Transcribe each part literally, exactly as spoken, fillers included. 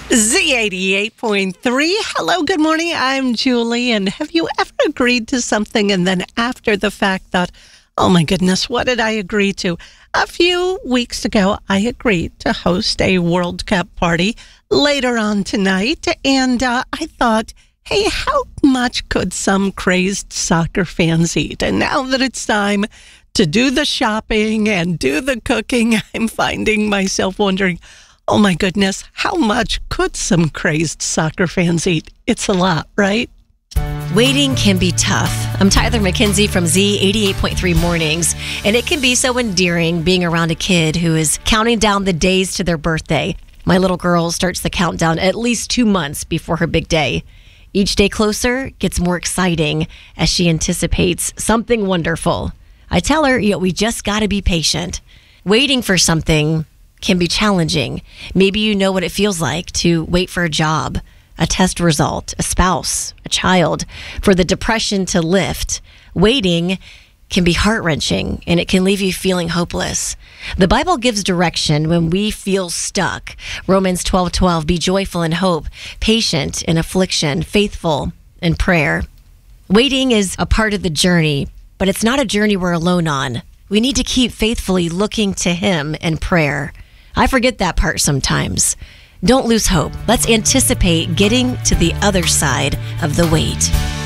Z eighty-eight point three. Hello, good morning. I'm Julie. And have you ever agreed to something and then after the fact thought, oh my goodness, what did I agree to? A few weeks ago, I agreed to host a World Cup party later on tonight. And uh, I thought, hey, how much could some crazed soccer fans eat? And now that it's time to do the shopping and do the cooking, I'm finding myself wondering, oh my goodness, how much could some crazed soccer fans eat? It's a lot, right? Waiting can be tough. I'm Tyler McKenzie from Z eighty-eight point three Mornings, and it can be so endearing being around a kid who is counting down the days to their birthday. My little girl starts the countdown at least two months before her big day. Each day closer gets more exciting as she anticipates something wonderful. I tell her, you know, we just got to be patient. Waiting for something can be challenging. Maybe you know what it feels like to wait for a job, a test result, a spouse, a child, for the depression to lift. Waiting can be heart-wrenching, and it can leave you feeling hopeless. The Bible gives direction when we feel stuck. Romans twelve twelve, be joyful in hope, patient in affliction, faithful in prayer. Waiting is a part of the journey, but it's not a journey we're alone on. We need to keep faithfully looking to Him in prayer. I forget that part sometimes. Don't lose hope. Let's anticipate getting to the other side of the wait.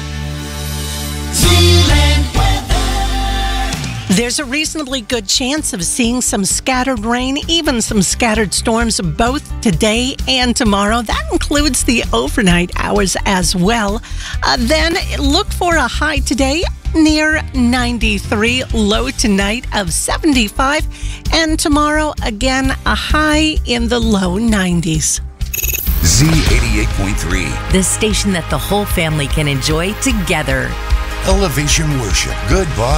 There's a reasonably good chance of seeing some scattered rain, even some scattered storms, both today and tomorrow. That includes the overnight hours as well. Uh, then look for a high today near ninety-three, low tonight of seventy-five, and tomorrow again a high in the low nineties. Z eighty-eight point three. The station that the whole family can enjoy together. Elevation Worship. Goodbye.